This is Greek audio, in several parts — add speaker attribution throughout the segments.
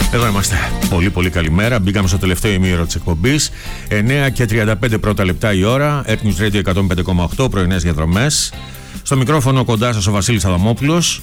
Speaker 1: Εδώ είμαστε. Πολύ πολύ καλημέρα. Μπήκαμε στο τελευταίο ημίωρο της εκπομπής. 9:35 πρώτα λεπτά η ώρα. Earth News Radio 105,8. Πρωινές διαδρομές. Στο μικρόφωνο κοντά σας ο Βασίλης Αδαμόπουλος.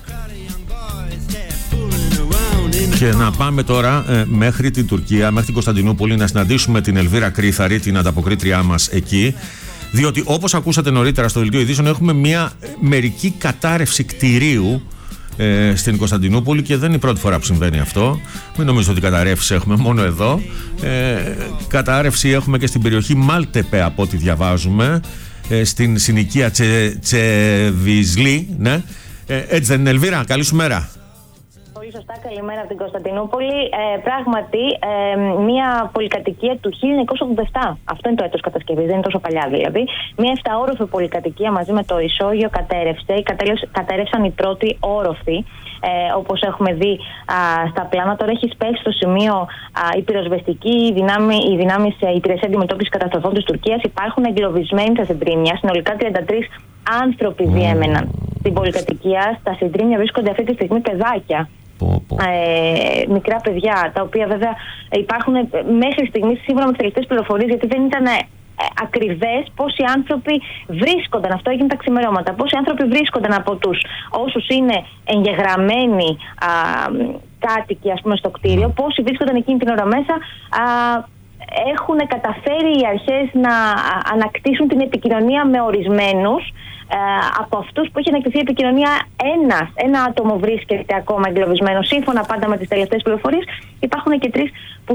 Speaker 1: Και να πάμε τώρα μέχρι την Τουρκία, μέχρι την Κωνσταντινούπολη, να συναντήσουμε την Ελβίρα Κρίθαρη, την ανταποκρίτριά μας εκεί. Διότι όπως ακούσατε νωρίτερα στο δελτίο ειδήσεων, έχουμε μια μερική κατάρρευση κτηρίου στην Κωνσταντινούπολη και δεν είναι η πρώτη φορά που συμβαίνει αυτό. Μην νομίζετε ότι καταρρεύσεις έχουμε μόνο εδώ. Κατάρρευση έχουμε και στην περιοχή Μάλτεπε, από ό,τι διαβάζουμε, στην συνοικία Τσεβιζλή. Ναι. Έτσι δεν είναι, Ελβίρα? Καλή σου μέρα.
Speaker 2: Πολύ σωστά, καλημέρα από την Κωνσταντινούπολη. Πράγματι, μια πολυκατοικία του 1987. Αυτό είναι το έτος κατασκευής, δεν είναι τόσο παλιά δηλαδή. Μια 7όροφη πολυκατοικία μαζί με το ισόγειο κατέρευσε. Κατέρευσαν οι πρώτοι όροφοι. Όπως έχουμε δει στα πλάνα, τώρα έχει σπέσει στο σημείο η πυροσβεστική, οι δυνάμεις υπηρεσία αντιμετώπισης καταστροφών της Τουρκίας. Υπάρχουν εγκλωβισμένοι στα συντρίμμια. Συνολικά 33 άνθρωποι διέμεναν στην πολυκατοικία. Στα συντρίμμια βρίσκονται αυτή τη στιγμή παιδάκια. Μικρά παιδιά, τα οποία βέβαια υπάρχουν μέχρι στιγμής, σύμφωνα με τις τελευταίες πληροφορίες, γιατί δεν ήταν ακριβές πόσοι άνθρωποι βρίσκονταν, αυτό έγινε τα ξημερώματα, πόσοι άνθρωποι βρίσκονταν από τους όσους είναι εγγεγραμμένοι κάτοικοι, ας πούμε, στο κτίριο, πόσοι βρίσκονταν εκείνη την ώρα μέσα. Έχουν καταφέρει οι αρχές να ανακτήσουν την επικοινωνία με ορισμένους. Από αυτούς που έχει ανακτηθεί η επικοινωνία, ένα άτομο βρίσκεται ακόμα εγκλωβισμένο. Σύμφωνα πάντα με τις τελευταίες πληροφορίες, υπάρχουν και 3 που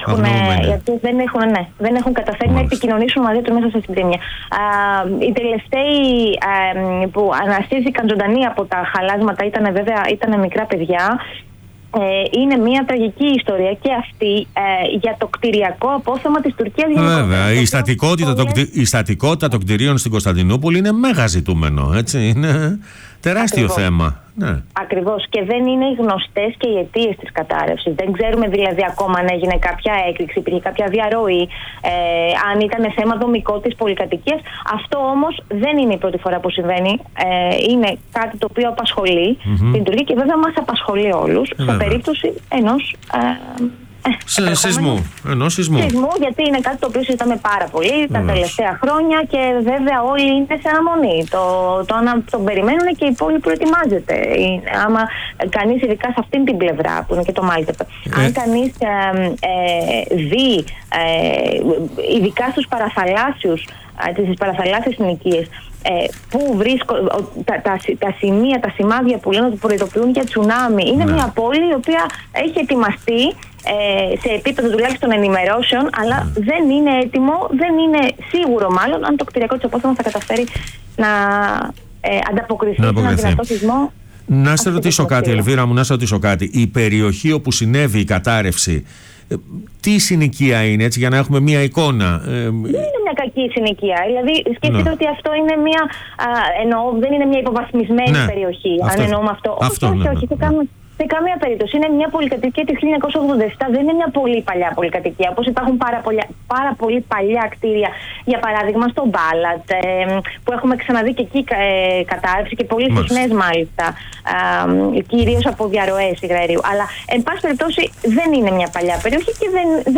Speaker 2: δεν έχουν καταφέρει να επικοινωνήσουν μαζί τους μέσα στα συντρίμμια. Οι τελευταίοι που αναστήθηκαν ζωντανοί από τα χαλάσματα ήταν μικρά παιδιά. Είναι μια τραγική ιστορία και αυτή για το κτηριακό απόθεμα της Τουρκίας.
Speaker 1: Βέβαια, η στατικότητα των κτηρίων στην Κωνσταντινούπολη είναι μέγα ζητούμενο, έτσι, είναι τεράστιο θέμα. Ναι. Ακριβώς,
Speaker 2: και δεν είναι γνωστές και οι αιτίες της κατάρρευσης. Δεν ξέρουμε δηλαδή ακόμα αν έγινε κάποια έκρηξη, υπήρχε κάποια διαρροή, αν ήταν θέμα δομικό της πολυκατοικίας. Αυτό όμως δεν είναι η πρώτη φορά που συμβαίνει. Είναι κάτι το οποίο απασχολεί την Τουρκία και βέβαια μας απασχολεί όλους σε περίπτωση ενός
Speaker 1: σεισμού,
Speaker 2: γιατί είναι κάτι το οποίο συζητάμε πάρα πολύ τα τελευταία χρόνια και βέβαια όλοι είναι σε αναμονή. Το τον περιμένουν και οι πόλη προετοιμάζεται. Άμα κανείς, ειδικά σε αυτήν την πλευρά που είναι και το Μάλτεπε, αν κανείς δει ειδικά στους παραθαλάσσιους, τις παραθαλάσσιες συνοικίες, που βρίσκονται τα σημεία, τα σημάδια που λένε ότι προειδοποιούν για τσουνάμι, είναι μια πόλη η οποία έχει ετοιμαστεί σε επίπεδο τουλάχιστον ενημερώσεων, αλλά δεν είναι έτοιμο, δεν είναι σίγουρο μάλλον αν το κτηριακό της απόθεμα θα καταφέρει να ανταποκριθεί σε ένα δυνατό σεισμό.
Speaker 1: Να σε ρωτήσω κάτι, Ελβίρα μου, η περιοχή όπου συνέβη η κατάρρευση, τι συνοικία είναι, έτσι, για να έχουμε μια εικόνα?
Speaker 2: Δεν είναι μια κακή συνοικία. Δηλαδή, σκέφτεται ότι αυτό είναι δεν είναι μια υποβαθμισμένη περιοχή. Αν εννοούμε αυτό. Όχι. Σε καμία περίπτωση. Είναι μια πολυκατοικία του 1987, δεν είναι μια πολύ παλιά πολυκατοικία. Όπως υπάρχουν πάρα πολύ παλιά κτίρια, για παράδειγμα στο Μπάλατ, που έχουμε ξαναδεί και εκεί κατάρρευση και πολύ συχνές μάλιστα, κυρίως από διαρροές υγραερίου. Αλλά, εν πάση περιπτώσει, δεν είναι μια παλιά περιοχή και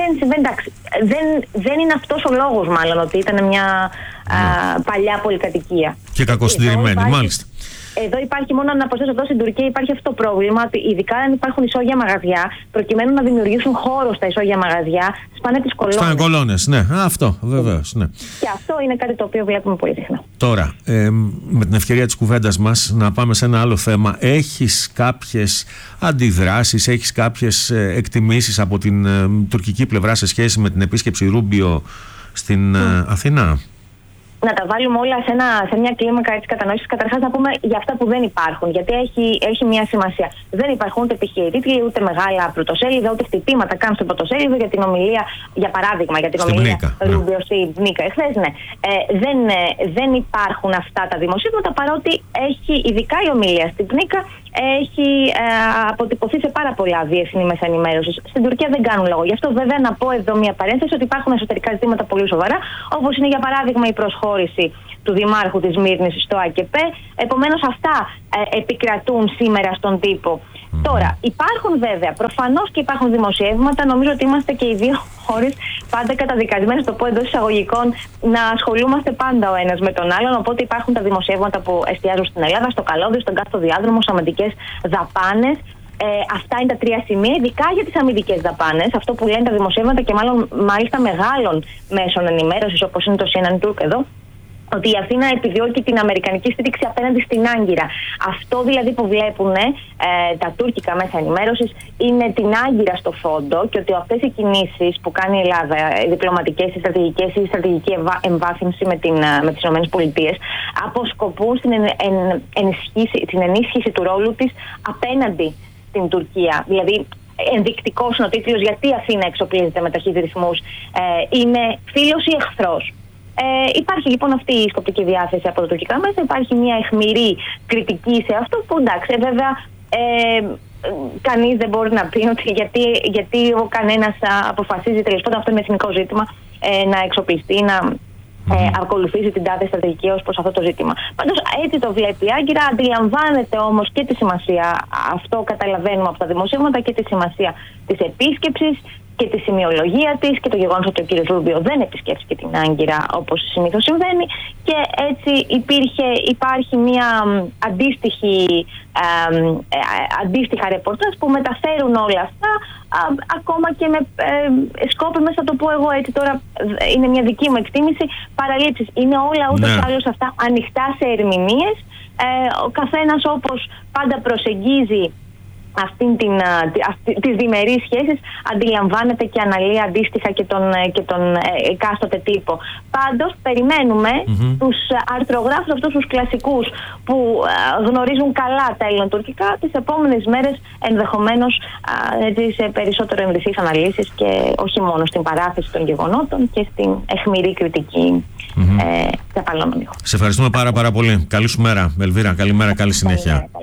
Speaker 2: δεν είναι αυτός ο λόγος, μάλλον, ότι ήταν μια παλιά πολυκατοικία.
Speaker 1: Και κακοσυντηρημένη, μάλιστα.
Speaker 2: Εδώ υπάρχει, μόνο να προσθέσω, εδώ στην Τουρκία υπάρχει αυτό το πρόβλημα, ότι ειδικά αν υπάρχουν ισόγεια μαγαζιά, προκειμένου να δημιουργήσουν χώρο στα ισόγεια μαγαζιά, σπάνε τις κολόνες.
Speaker 1: Σπάνε κολόνες, ναι. Αυτό, βεβαίως, ναι.
Speaker 2: Και αυτό είναι κάτι το οποίο βλέπουμε πολύ συχνά.
Speaker 1: Τώρα, με την ευκαιρία της κουβέντας μας, να πάμε σε ένα άλλο θέμα. Έχεις κάποιες αντιδράσεις, έχεις κάποιες εκτιμήσεις από την τουρκική πλευρά σε σχέση με την επίσκεψη Ρούμπιο στην Αθήνα?
Speaker 2: Να τα βάλουμε όλα σε μια κλίμακα της κατανόησης. Καταρχάς, να πούμε για αυτά που δεν υπάρχουν, γιατί έχει μια σημασία. Δεν υπάρχουν ούτε τυχαίοι τίτλοι, ούτε μεγάλα πρωτοσέλιδα, ούτε χτυπήματα καν στο πρωτοσέλιδο για την ομιλία, για παράδειγμα, για την ομιλία Ρούμπιο στην Νίκα εχθές. Ναι. Δεν υπάρχουν αυτά τα δημοσίευματα, παρότι έχει, ειδικά η ομιλία στην Νίκα, έχει αποτυπωθεί σε πάρα πολλά διεθνή μέσα ενημέρωσης. Στην Τουρκία δεν κάνουν λόγο. Γι' αυτό, βέβαια, να πω εδώ μια παρένθεση ότι υπάρχουν εσωτερικά ζητήματα πολύ σοβαρά, όπως είναι για παράδειγμα η προσχώρηση του Δημάρχου της Σμύρνης στο ΑΚΠ. Επομένως, αυτά επικρατούν σήμερα στον τύπο. Τώρα, υπάρχουν βέβαια, προφανώς και υπάρχουν δημοσιεύματα. Νομίζω ότι είμαστε και οι δύο χώρες πάντα καταδικασμένες, το πω εντός εισαγωγικών, να ασχολούμαστε πάντα ο ένας με τον άλλον. Οπότε υπάρχουν τα δημοσιεύματα που εστιάζουν στην Ελλάδα, στο καλώδιο, στον κάθετο διάδρομο, στις αμυντικές δαπάνες. Αυτά είναι τα τρία σημεία, ειδικά για τις αμυντικές δαπάνες. Αυτό που λένε τα δημοσιεύματα και μάλιστα μεγάλων μέσων ενημέρωσης, όπως είναι το CNN Turk εδώ, ότι η Αθήνα επιδιώκει την αμερικανική στήριξη απέναντι στην Άγκυρα. Αυτό δηλαδή που βλέπουν τα τουρκικά μέσα ενημέρωσης είναι την Άγκυρα στο φόντο, και ότι αυτές οι κινήσεις που κάνει η Ελλάδα, οι διπλωματικές, οι στρατηγικές ή η στρατηγική εμβάθυνση με τις ΗΠΑ, αποσκοπούν στην ενίσχυση του ρόλου της απέναντι στην Τουρκία. Δηλαδή, ενδεικτικός είναι ο τίτλος, γιατί η Αθήνα εξοπλίζεται με ταχύς ρυθμούς. Είναι φίλος ή εχθρός? Υπάρχει λοιπόν αυτή η σκοπτική διάθεση από τα τουρκικά μέσα. Υπάρχει μια αιχμηρή κριτική σε αυτό, που εντάξει, βέβαια κανείς δεν μπορεί να πει ότι γιατί ο κανένας αποφασίζει, τέλος πάντων αυτό είναι εθνικό ζήτημα, να εξοπλιστεί, να ακολουθήσει την τάδε στρατηγική ως προς αυτό το ζήτημα. Πάντως έτσι το βλέπει η Άγκυρα. Αντιλαμβάνεται όμως και τη σημασία, αυτό καταλαβαίνουμε από τα δημοσίευματα, και τη σημασία της επίσκεψης και τη σημειολογία της, και το γεγονός ότι ο κ. Ρούμπιο δεν επισκέφθηκε την Άγκυρα όπως συνήθως συμβαίνει, και έτσι υπάρχει μια αντίστοιχα ρεπορτάζ που μεταφέρουν όλα αυτά, ακόμα και με σκόπιμες, θα το πω εγώ έτσι τώρα, είναι μια δική μου εκτίμηση, παραλήψεις. Είναι όλα ούτως ή άλλως αυτά ανοιχτά σε ερμηνείες. Ο καθένας όπως πάντα προσεγγίζει τις διμερείς σχέσεις, αντιλαμβάνεται και αναλύει αντίστοιχα και τον εκάστοτε τύπο. Πάντως περιμένουμε τους αρθρογράφους αυτούς, τους κλασικούς που γνωρίζουν καλά τα ελληνοτουρκικά, τις επόμενες μέρες ενδεχομένως σε περισσότερο εμβριθείς αναλύσεις, και όχι μόνο στην παράθεση των γεγονότων και στην αιχμηρή κριτική σε απαλώνων ήχων.
Speaker 1: Σε ευχαριστούμε πάρα πολύ. Καλή σου μέρα, Ελβίρα. Καλή μέρα, καλή συνέχεια.